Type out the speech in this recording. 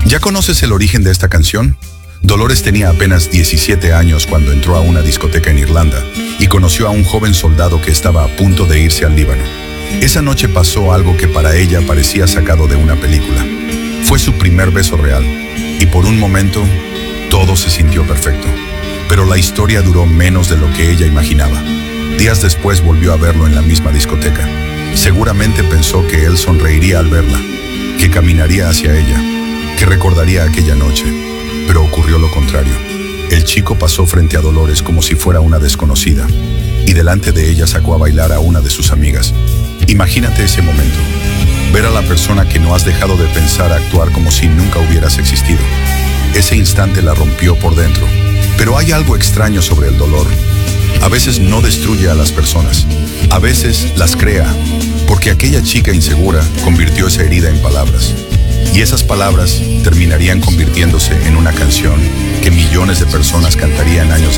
¿Ya conoces el origen de esta canción? Dolores tenía apenas 17 años cuando entró a una discoteca en Irlanda y conoció a un joven soldado que estaba a punto de irse al Líbano. Esa noche pasó algo que para ella parecía sacado de una película. Fue su primer beso real y por un momento todo se sintió perfecto. Pero la historia duró menos de lo que ella imaginaba. Días después volvió a verlo en la misma discoteca. Seguramente pensó que él sonreiría al verla, que caminaría hacia ella, que recordaría aquella noche. Pero ocurrió lo contrario. El chico pasó frente a Dolores como si fuera una desconocida y delante de ella sacó a bailar a una de sus amigas. Imagínate ese momento. Ver a la persona que no has dejado de pensar actuar como si nunca hubieras existido. Ese instante la rompió por dentro. Pero hay algo extraño sobre el dolor. A veces no destruye a las personas. A veces las crea, porque aquella chica insegura convirtió esa herida en palabras. Y esas palabras terminarían convirtiéndose en una canción que millones de personas cantarían años después.